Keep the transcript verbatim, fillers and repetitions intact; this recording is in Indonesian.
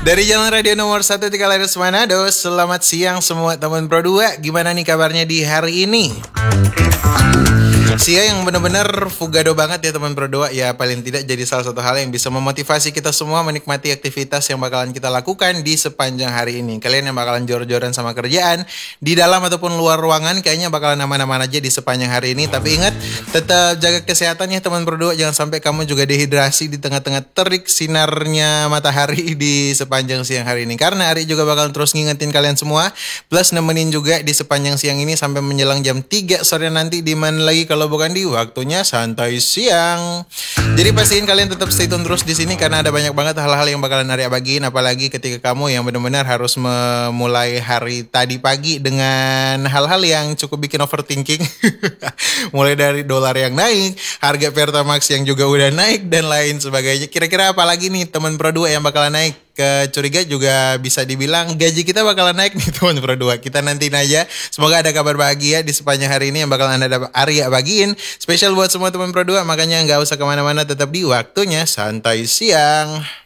Dari Jalan Radio nomor satu Tiga Laras Manado. Selamat siang semua teman Pro dua. Gimana nih kabarnya di hari ini? Sia yang bener-bener fugado banget ya teman Pro dua. Ya paling tidak jadi salah satu hal yang bisa memotivasi kita semua menikmati aktivitas yang bakalan kita lakukan di sepanjang hari ini. Kalian yang bakalan jor-joran sama kerjaan di dalam ataupun luar ruangan kayaknya bakalan aman-aman aja di sepanjang hari ini. Tapi ingat, tetap jaga kesehatan ya teman Pro dua. Jangan sampai kamu juga dehidrasi di tengah-tengah terik sinarnya matahari di sepanjang siang hari ini. Karena Ari juga bakalan terus ngingetin kalian semua, plus nemenin juga di sepanjang siang ini sampai menjelang jam tiga sore nanti. Di mana lagi kalau bukan di waktunya santai siang. Jadi pastiin kalian tetap stay tune terus di sini karena ada banyak banget hal-hal yang bakalan Arya bagiin, apalagi ketika kamu yang benar-benar harus memulai hari tadi pagi dengan hal-hal yang cukup bikin overthinking. Mulai dari dolar yang naik, harga Pertamax yang juga udah naik dan lain sebagainya. Kira-kira apa lagi nih teman Pro dua yang bakalan naik? Kecuriga juga bisa dibilang gaji kita bakalan naik nih teman Pro dua. Kita nantiin aja. Semoga ada kabar bahagia di sepanjang hari ini yang bakalan ada Arya bagiin. Spesial buat semua teman Pro dua. Makanya nggak usah kemana-mana, tetap di waktunya santai siang.